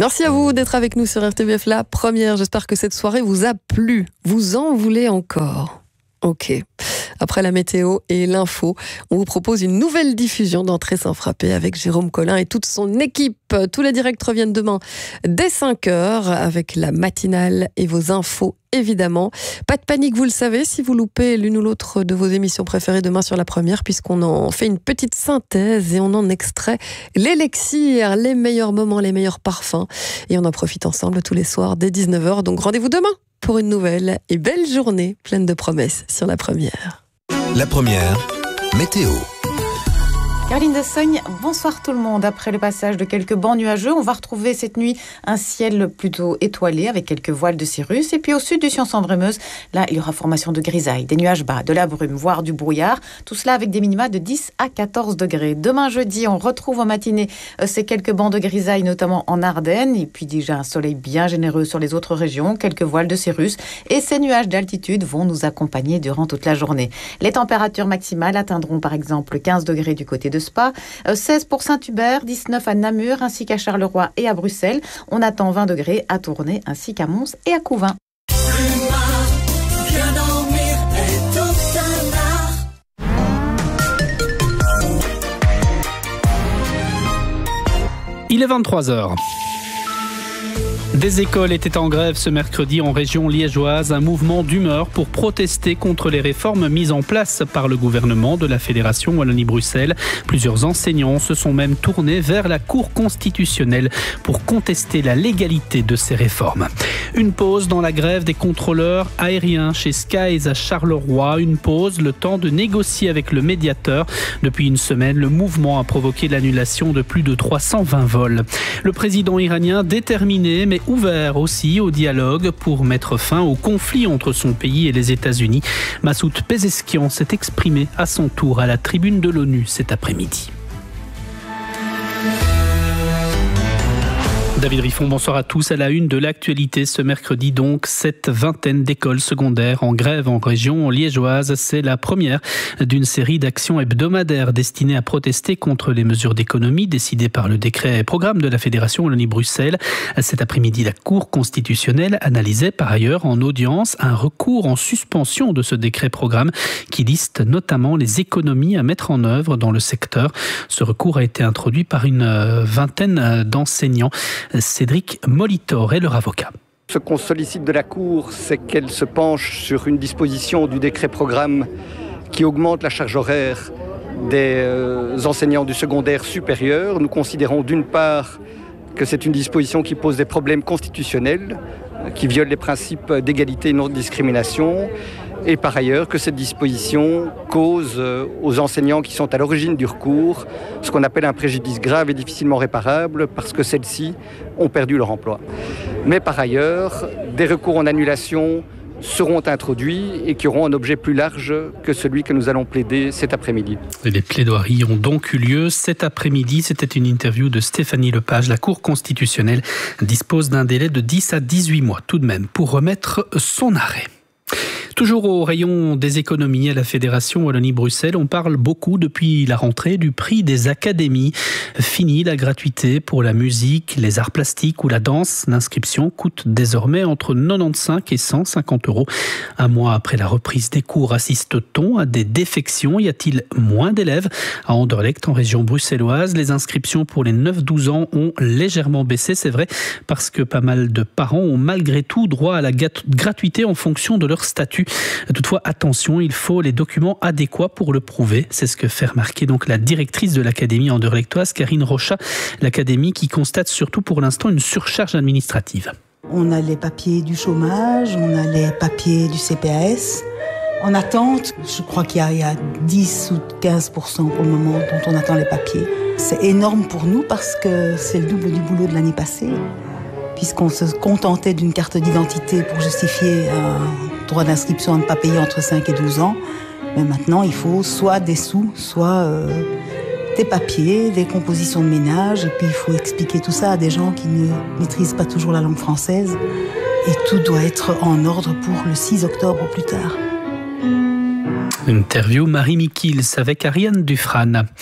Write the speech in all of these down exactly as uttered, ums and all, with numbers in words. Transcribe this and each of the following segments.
Merci à vous d'être avec nous sur R T B F, la première. J'espère que cette soirée vous a plu. Vous en voulez encore? Ok. Après la météo et l'info, on vous propose une nouvelle diffusion d'Entrée sans frapper avec Jérôme Collin et toute son équipe. Tous les directs reviennent demain dès cinq heures avec la matinale et vos infos, évidemment. Pas de panique, vous le savez, si vous loupez l'une ou l'autre de vos émissions préférées demain sur la première, puisqu'on en fait une petite synthèse et on en extrait l'élixir, les meilleurs moments, les meilleurs parfums. Et on en profite ensemble tous les soirs dès dix-neuf heures. Donc rendez-vous demain pour une nouvelle et belle journée pleine de promesses sur la première. La première, météo. Caroline de Sogne, bonsoir tout le monde. Après le passage de quelques bancs nuageux, on va retrouver cette nuit un ciel plutôt étoilé avec quelques voiles de cirrus. Et puis au sud du Sion-Sambre-Meuse, là, il y aura formation de grisailles, des nuages bas, de la brume, voire du brouillard. Tout cela avec des minima de dix à quatorze degrés. Demain jeudi, on retrouve en matinée euh, ces quelques bancs de grisailles, notamment en Ardennes. Et puis déjà un soleil bien généreux sur les autres régions, quelques voiles de cirrus. Et ces nuages d'altitude vont nous accompagner durant toute la journée. Les températures maximales atteindront par exemple quinze degrés du côté de Spa, seize pour Saint-Hubert, dix-neuf à Namur ainsi qu'à Charleroi et à Bruxelles. On attend vingt degrés à Tournai ainsi qu'à Mons et à Couvin. Il est vingt-trois heures. Des écoles étaient en grève ce mercredi en région liégeoise, un mouvement d'humeur pour protester contre les réformes mises en place par le gouvernement de la Fédération Wallonie-Bruxelles. Plusieurs enseignants se sont même tournés vers la Cour constitutionnelle pour contester la légalité de ces réformes. Une pause dans la grève des contrôleurs aériens chez Skies à Charleroi. Une pause, le temps de négocier avec le médiateur. Depuis une semaine, le mouvement a provoqué l'annulation de plus de trois cent vingt vols. Le président iranien déterminé mais ouvert aussi au dialogue pour mettre fin au conflit entre son pays et les États-Unis. Massoud Pezeshkian s'est exprimé à son tour à la tribune de l'ONU cet après-midi. David Riffon, bonsoir à tous. À la une de l'actualité ce mercredi, donc, cette vingtaine d'écoles secondaires en grève en région liégeoise. C'est la première d'une série d'actions hebdomadaires destinées à protester contre les mesures d'économie décidées par le décret et programme de la Fédération Wallonie-Bruxelles. Cet après-midi, la Cour constitutionnelle analysait par ailleurs en audience un recours en suspension de ce décret-programme qui liste notamment les économies à mettre en œuvre dans le secteur. Ce recours a été introduit par une vingtaine d'enseignants. Cédric Molitor est leur avocat. Ce qu'on sollicite de la Cour, c'est qu'elle se penche sur une disposition du décret-programme qui augmente la charge horaire des euh, enseignants du secondaire supérieur. Nous considérons d'une part que c'est une disposition qui pose des problèmes constitutionnels, qui viole les principes d'égalité et non de discrimination, et par ailleurs que cette disposition cause aux enseignants qui sont à l'origine du recours ce qu'on appelle un préjudice grave et difficilement réparable parce que celles-ci ont perdu leur emploi. Mais par ailleurs, des recours en annulation seront introduits et qui auront un objet plus large que celui que nous allons plaider cet après-midi. Et les plaidoiries ont donc eu lieu cet après-midi. C'était une interview de Stéphanie Lepage. La Cour constitutionnelle dispose d'un délai de dix à dix-huit mois tout de même pour remettre son arrêt. Toujours au rayon des économies à la Fédération Wallonie-Bruxelles, on parle beaucoup depuis la rentrée du prix des académies. Fini la gratuité pour la musique, les arts plastiques ou la danse. L'inscription coûte désormais entre quatre-vingt-quinze et cent cinquante euros. Un mois après la reprise des cours, assiste-t-on à des défections? Y a-t-il moins d'élèves? À Anderlecht, en région bruxelloise, les inscriptions pour les neuf douze ans ont légèrement baissé, c'est vrai, parce que pas mal de parents ont malgré tout droit à la gratuité en fonction de leur statut. Toutefois, attention, il faut les documents adéquats pour le prouver. C'est ce que fait remarquer donc la directrice de l'académie anderlechtoise, Karine Rocha. L'académie qui constate surtout pour l'instant une surcharge administrative. On a les papiers du chômage, on a les papiers du C P A S. En attente, je crois qu'il y a, il y a dix ou quinze pour cent pour le moment dont on attend les papiers. C'est énorme pour nous parce que c'est le double du boulot de l'année passée, puisqu'on se contentait d'une carte d'identité pour justifier un droit d'inscription à ne pas payer entre cinq et douze ans. Mais maintenant, il faut soit des sous, soit euh, des papiers, des compositions de ménage. Et puis, il faut expliquer tout ça à des gens qui ne maîtrisent pas toujours la langue française. Et tout doit être en ordre pour le six octobre au plus tard. Interview Marie Mikils avec Ariane Dufrane.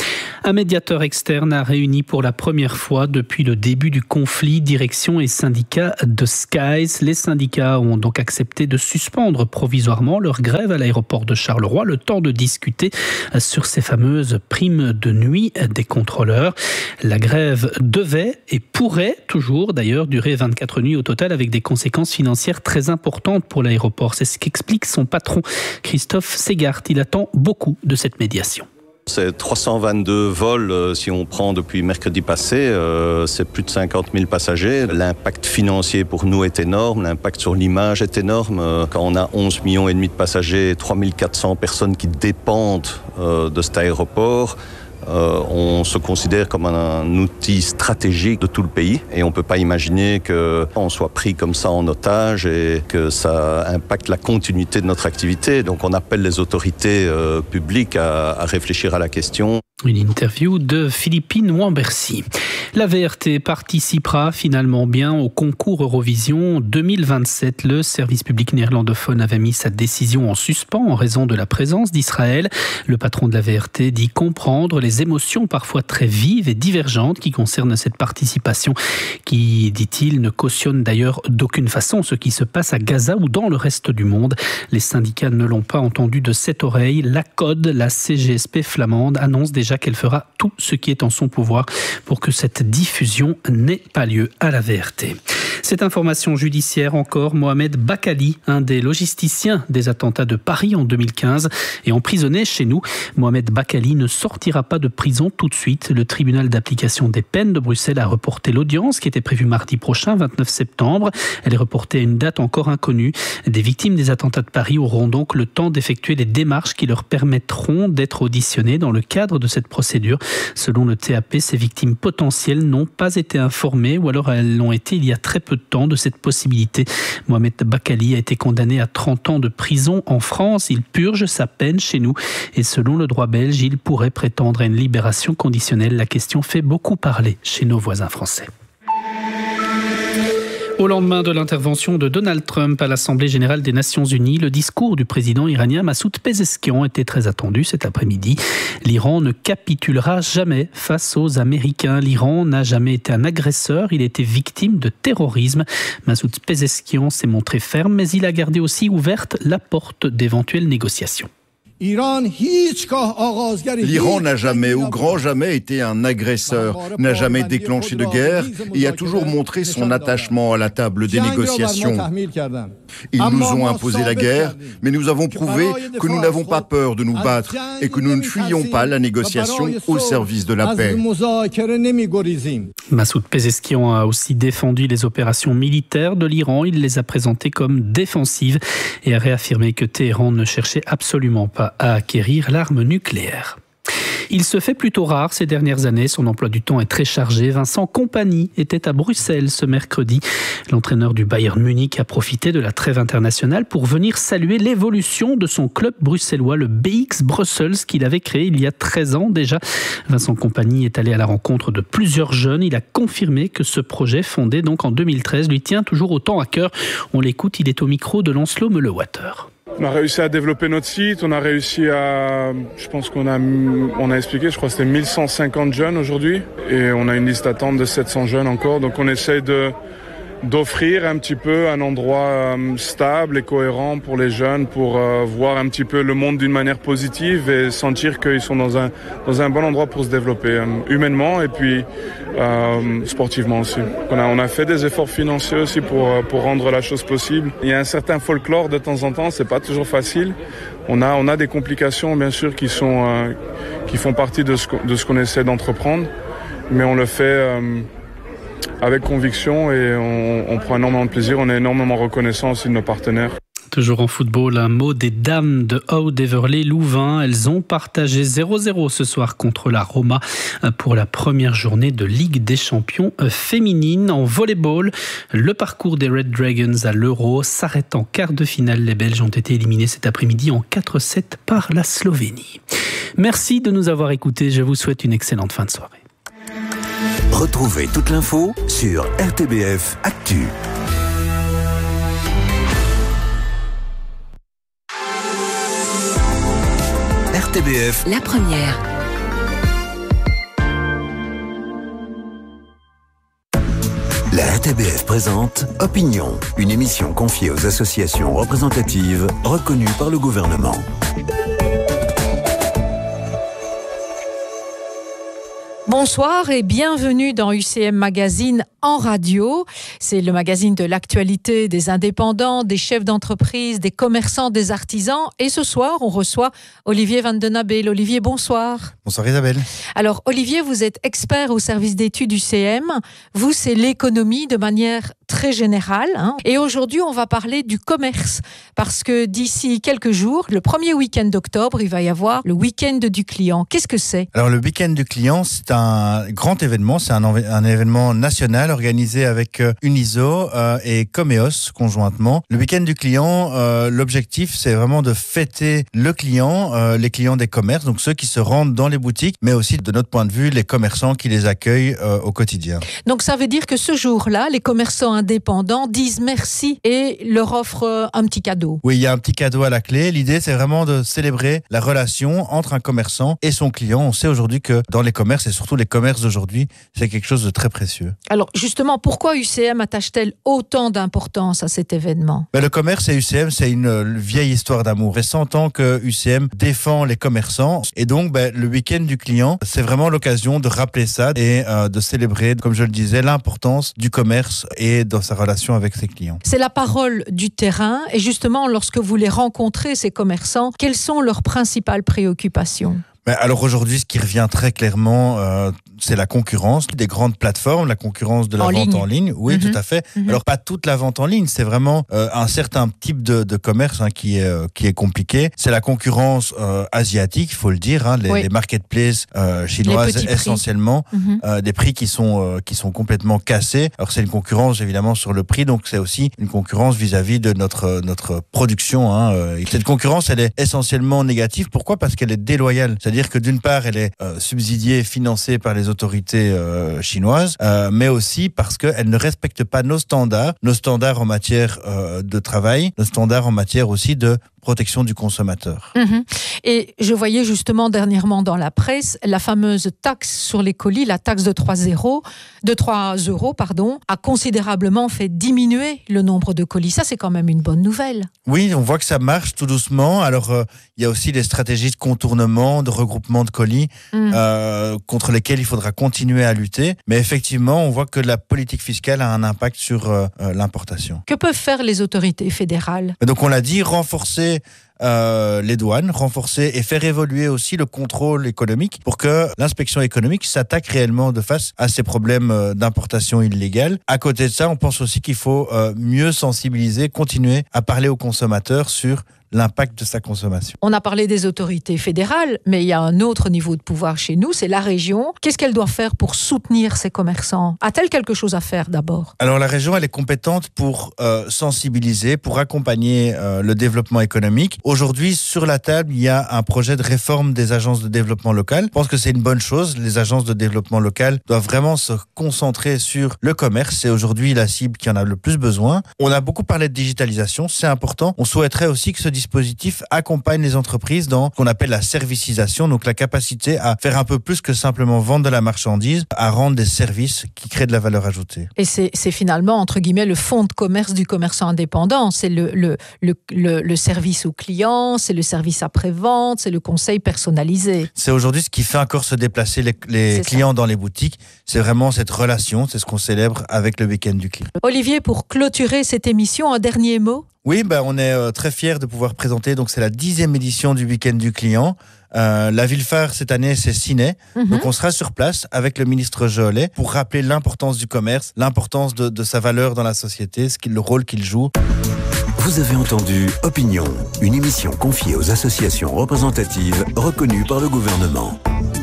Un médiateur externe a réuni pour la première fois depuis le début du conflit direction et syndicats de Skies. Les syndicats ont donc accepté de suspendre provisoirement leur grève à l'aéroport de Charleroi, le temps de discuter sur ces fameuses primes de nuit des contrôleurs. La grève devait et pourrait toujours d'ailleurs durer vingt-quatre nuits au total avec des conséquences financières très importantes pour l'aéroport. C'est ce qu'explique son patron Christophe Segart. Il attend beaucoup de cette médiation. C'est trois cent vingt-deux vols, euh, si on prend depuis mercredi passé, euh, c'est plus de cinquante mille passagers. L'impact financier pour nous est énorme, l'impact sur l'image est énorme. Euh, quand on a onze millions et demi de passagers, trois mille quatre cents personnes qui dépendent euh, de cet aéroport, Euh, on se considère comme un, un outil stratégique de tout le pays et on ne peut pas imaginer qu'on soit pris comme ça en otage et que ça impacte la continuité de notre activité. Donc on appelle les autorités euh, publiques à, à réfléchir à la question. Une interview de Philippine Wambercy. La V R T participera finalement bien au concours Eurovision deux mille vingt-sept. Le service public néerlandophone avait mis sa décision en suspens en raison de la présence d'Israël. Le patron de la V R T dit comprendre les émotions parfois très vives et divergentes qui concernent cette participation, qui, dit-il, ne cautionne d'ailleurs d'aucune façon ce qui se passe à Gaza ou dans le reste du monde. Les syndicats ne l'ont pas entendu de cette oreille. La C O D, la C G S P flamande, annonce déjà qu'elle fera tout ce qui est en son pouvoir pour que cette diffusion n'ait pas lieu à la V R T. Cette information judiciaire encore, Mohamed Bakali, un des logisticiens des attentats de Paris en deux mille quinze, est emprisonné chez nous. Mohamed Bakali ne sortira pas de prison tout de suite. Le tribunal d'application des peines de Bruxelles a reporté l'audience qui était prévue mardi prochain, vingt-neuf septembre. Elle est reportée à une date encore inconnue. Des victimes des attentats de Paris auront donc le temps d'effectuer les démarches qui leur permettront d'être auditionnées dans le cadre de cette procédure. Selon le T A P, ces victimes potentielles n'ont pas été informées ou alors elles l'ont été il y a très peu de temps de cette possibilité. Mohamed Bakali a été condamné à trente ans de prison en France. Il purge sa peine chez nous et selon le droit belge, il pourrait prétendre à une libération conditionnelle. La question fait beaucoup parler chez nos voisins français. Au lendemain de l'intervention de Donald Trump à l'Assemblée générale des Nations unies, le discours du président iranien Massoud Pezeshkian était très attendu cet après-midi. L'Iran ne capitulera jamais face aux Américains. L'Iran n'a jamais été un agresseur, il était victime de terrorisme. Massoud Pezeshkian s'est montré ferme, mais il a gardé aussi ouverte la porte d'éventuelles négociations. L'Iran n'a jamais, au grand jamais, été un agresseur, n'a jamais déclenché de guerre et a toujours montré son attachement à la table des négociations. Ils nous ont imposé la guerre, mais nous avons prouvé que nous n'avons pas peur de nous battre et que nous ne fuyons pas la négociation au service de la paix. Massoud Pezeshkian a aussi défendu les opérations militaires de l'Iran. Il les a présentées comme défensives et a réaffirmé que Téhéran ne cherchait absolument pas à acquérir l'arme nucléaire. Il se fait plutôt rare ces dernières années, son emploi du temps est très chargé. Vincent Kompany était à Bruxelles ce mercredi. L'entraîneur du Bayern Munich a profité de la trêve internationale pour venir saluer l'évolution de son club bruxellois, le B X Brussels, qu'il avait créé il y a treize ans déjà. Vincent Kompany est allé à la rencontre de plusieurs jeunes. Il a confirmé que ce projet, fondé donc en deux mille treize, lui tient toujours autant à cœur. On l'écoute, il est au micro de Lancelot Meulewater. On a réussi à développer notre site, on a réussi à, je pense qu'on a, on a expliqué, je crois que c'était mille cent cinquante jeunes aujourd'hui et on a une liste d'attente de sept cents jeunes encore, donc on essaye de, d'offrir un petit peu un endroit euh, stable et cohérent pour les jeunes pour euh, voir un petit peu le monde d'une manière positive et sentir qu'ils sont dans un, dans un bon endroit pour se développer euh, humainement et puis euh, sportivement aussi. On a, on a fait des efforts financiers aussi pour, pour rendre la chose possible. Il y a un certain folklore de temps en temps, c'est pas toujours facile. On a, on a des complications bien sûr qui, sont, euh, qui font partie de ce, de ce qu'on essaie d'entreprendre, mais on le fait euh, avec conviction et on, on prend énormément de plaisir. On est énormément reconnaissant aussi de nos partenaires. Toujours en football, un mot des dames de Aude-Heverlee-Louvain. Elles ont partagé zéro zéro ce soir contre la Roma pour la première journée de Ligue des champions féminines. En volleyball, le parcours des Red Dragons à l'Euro s'arrête en quart de finale. Les Belges ont été éliminés cet après-midi en quatre sept par la Slovénie. Merci de nous avoir écoutés. Je vous souhaite une excellente fin de soirée. Retrouvez toute l'info sur R T B F Actu. R T B F, la première. La R T B F présente Opinion, une émission confiée aux associations représentatives reconnues par le gouvernement. Bonsoir et bienvenue dans U C M Magazine en radio. C'est le magazine de l'actualité des indépendants, des chefs d'entreprise, des commerçants, des artisans. Et ce soir, on reçoit Olivier Van den Abel. Olivier, bonsoir. Bonsoir Isabelle. Alors Olivier, vous êtes expert au service d'études U C M. Vous, c'est l'économie de manière très générale. Hein. Et aujourd'hui, on va parler du commerce. Parce que d'ici quelques jours, le premier week-end d'octobre, il va y avoir le week-end du client. Qu'est-ce que c'est ? Alors le week-end du client, c'est un grand événement. C'est un, un événement national organisé avec euh, Uniso euh, et Comeos conjointement. Le week-end du client, euh, l'objectif, c'est vraiment de fêter le client, euh, les clients des commerces, donc ceux qui se rendent dans les boutiques, mais aussi de notre point de vue, les commerçants qui les accueillent euh, au quotidien. Donc ça veut dire que ce jour-là, les commerçants indépendants disent merci et leur offrent un petit cadeau. Oui, il y a un petit cadeau à la clé. L'idée, c'est vraiment de célébrer la relation entre un commerçant et son client. On sait aujourd'hui que dans les commerces, et surtout les commerces d'aujourd'hui, c'est quelque chose de très précieux. Alors justement, pourquoi U C M attache-t-elle autant d'importance à cet événement ? Ben, le commerce et U C M, c'est une vieille histoire d'amour. Et cent ans que U C M défend les commerçants. Et donc, ben, le week-end du client, c'est vraiment l'occasion de rappeler ça et euh, de célébrer, comme je le disais, l'importance du commerce et dans sa relation avec ses clients. C'est la parole du terrain. Et justement, lorsque vous les rencontrez, ces commerçants, quelles sont leurs principales préoccupations ? Ben alors aujourd'hui, ce qui revient très clairement, euh, c'est la concurrence des grandes plateformes, la concurrence de la en vente ligne. en ligne. Oui, Mm-hmm. tout à fait. Mm-hmm. Alors pas toute la vente en ligne, c'est vraiment euh, un certain type de, de commerce hein, qui est euh, qui est compliqué. C'est la concurrence euh, asiatique, il faut le dire, hein, les, Oui. les marketplaces euh, chinoises petits prix. essentiellement, Mm-hmm. euh, des prix qui sont euh, qui sont complètement cassés. Alors c'est une concurrence évidemment sur le prix, donc c'est aussi une concurrence vis-à-vis de notre notre production. Hein, euh, et cette concurrence, elle est essentiellement négative. Pourquoi ? Parce qu'elle est déloyale. C'est-à-dire que d'une part, elle est euh, subsidiée, financée par les autorités euh, chinoises, euh, mais aussi parce qu'elle ne respecte pas nos standards, nos standards en matière euh, de travail, nos standards en matière aussi de protection du consommateur. Mmh. Et je voyais justement dernièrement dans la presse la fameuse taxe sur les colis, la taxe de trois euros, de trois euros, pardon, a considérablement fait diminuer le nombre de colis. Ça, c'est quand même une bonne nouvelle. Oui, on voit que ça marche tout doucement. Alors, euh, il y a aussi des stratégies de contournement, de regroupement de colis mmh. euh, contre lesquelles il faudra continuer à lutter. Mais effectivement, on voit que la politique fiscale a un impact sur euh, l'importation. Que peuvent faire les autorités fédérales ? Et donc, on l'a dit, renforcer Euh, les douanes, renforcer et faire évoluer aussi le contrôle économique pour que l'inspection économique s'attaque réellement de face à ces problèmes d'importation illégale. À côté de ça, on pense aussi qu'il faut euh, mieux sensibiliser, continuer à parler aux consommateurs sur l'impact de sa consommation. On a parlé des autorités fédérales, mais il y a un autre niveau de pouvoir chez nous, c'est la région. Qu'est-ce qu'elle doit faire pour soutenir ses commerçants ? A-t-elle quelque chose à faire d'abord ? Alors la région, elle est compétente pour euh, sensibiliser, pour accompagner euh, le développement économique. Aujourd'hui, sur la table, il y a un projet de réforme des agences de développement local. Je pense que c'est une bonne chose. Les agences de développement local doivent vraiment se concentrer sur le commerce. C'est aujourd'hui la cible qui en a le plus besoin. On a beaucoup parlé de digitalisation, c'est important. On souhaiterait aussi que ce dispositif accompagne les entreprises dans ce qu'on appelle la servicisation, donc la capacité à faire un peu plus que simplement vendre de la marchandise, à rendre des services qui créent de la valeur ajoutée. Et c'est, c'est finalement, entre guillemets, le fonds de commerce du commerçant indépendant. C'est le, le, le, le, le service aux clients, c'est le service après-vente, c'est le conseil personnalisé. C'est aujourd'hui ce qui fait encore se déplacer les, les clients ça. Dans les boutiques. C'est vraiment cette relation, c'est ce qu'on célèbre avec le week-end du client. Olivier, pour clôturer cette émission, un dernier mot ? Oui, ben on est euh, très fiers de pouvoir présenter. Donc c'est la dixième édition du week-end du client. Euh, la ville phare cette année, c'est Ciné. Mm-hmm. Donc on sera sur place avec le ministre Jolet pour rappeler l'importance du commerce, l'importance de, de sa valeur dans la société, ce qu'il, le rôle qu'il joue. Vous avez entendu Opinion, une émission confiée aux associations représentatives reconnues par le gouvernement.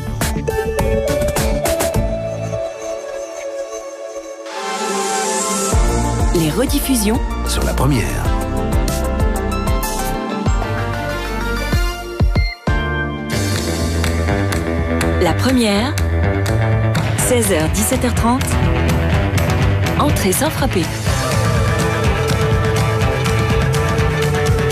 Les rediffusions sur la première. La première, seize heures dix-sept heures trente, entrée sans frapper.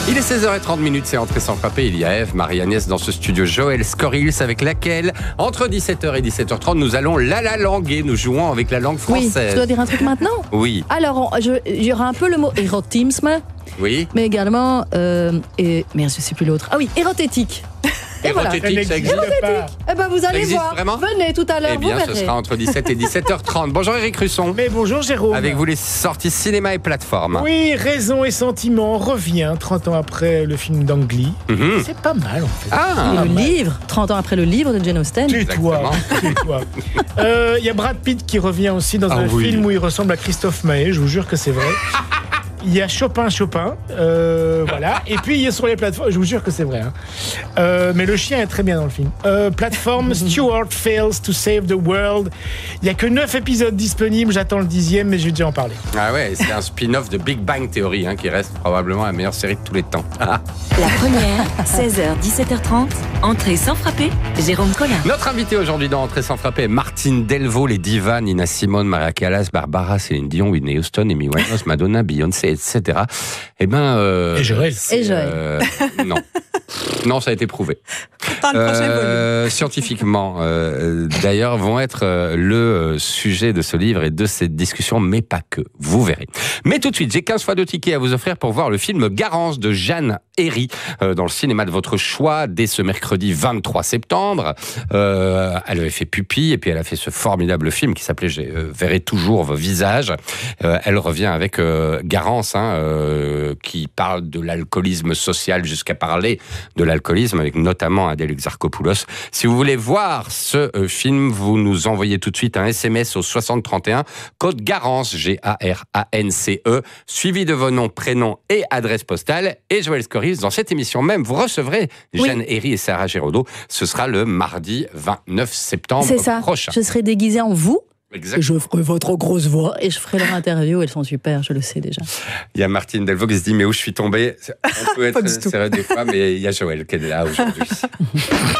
Il est seize heures trente, c'est Entrée sans frapper. Il y a Eve, Marie-Agnès dans ce studio, Joël Scorils, avec laquelle, entre dix-sept heures et dix-sept heures trente, nous allons la la languer. Nous jouons avec la langue française. Oui, je dois dire un truc maintenant. Oui. Alors, je, il y aura un peu le mot érotisme. Oui. Mais également, euh, et, merde, je sais plus l'autre. Ah oui, érothétique. Et Érotétique, voilà. ça existe pas. Eh ben, vous allez voir. Vraiment Venez tout à l'heure, Eh bien, vous ce verrez. sera entre dix-sept et dix-sept heures trente. Bonjour Eric Russon. Mais bonjour Jérôme. Avec vous les sorties cinéma et plateforme. Oui, Raison et Sentiment revient trente ans après le film d'Angly. Mm-hmm. C'est pas mal en fait. Ah, Et le livre, trente ans après le livre de Jane Austen. Tais-toi. Tais-toi. Euh, Il y a Brad Pitt qui revient aussi dans Ah un oui. film où il ressemble à Christophe Maé, je vous jure que c'est vrai. Il y a Chopin Chopin, euh, voilà. Et puis il est sur les plateformes, je vous jure que c'est vrai. Hein. Euh, mais le chien est très bien dans le film. Euh, plateforme Stewart Fails to Save the World. Il y a que neuf épisodes disponibles. J'attends le dixième, mais je vais déjà en parler. Ah ouais, c'est un spin-off de Big Bang Theory hein, qui reste probablement la meilleure série de tous les temps. La première, seize heures dix-sept heures trente, Entrée sans frapper, Jérôme Collin. Notre invité aujourd'hui dans Entrée sans frapper est Martine Delvaux, les divas Nina Simone, Maria Callas, Barbara, Céline Dion, Whitney Houston, Amy Winehouse, Madonna, Beyoncé, et cetera. Eh ben, euh, Et Joël. Et Joël. Euh, non. Non, ça a été prouvé. Dans le prochain Euh, scientifiquement, euh, d'ailleurs, vont être euh, le euh, sujet de ce livre et de cette discussion, mais pas que. Vous verrez. Mais tout de suite, j'ai quinze fois de tickets à vous offrir pour voir le film Garance de Jeanne Herry euh, dans le cinéma de votre choix dès ce mercredi vingt-trois septembre. Euh, elle avait fait Pupille et puis elle a fait ce formidable film qui s'appelait Je euh, verrai toujours vos visages. Euh, elle revient avec euh, Garance, hein, euh, qui parle de l'alcoolisme social jusqu'à parler de l'alcoolisme, avec notamment Adèle Exarchopoulos. Si vous voulez voir ce euh, film, vous nous envoyez tout de suite un S M S au soixante trente et un, code Garance, G A R A N C E, suivi de vos noms, prénoms et adresse postale. Et Joël Scorils, dans cette émission même, vous recevrez Oui. Jeanne Herry et Sarah Géraudot. Ce sera le mardi vingt-neuf septembre C'est ça. prochain. Je serai déguisée en vous. Exactement. Je ferai votre grosse voix et je ferai leur interview. Elles sont super, je le sais déjà. Il y a Martine Delvaux qui se dit, mais où je suis tombée? On peut Pas être du tout. sérieux des fois, mais il y a Joël qui est là aujourd'hui.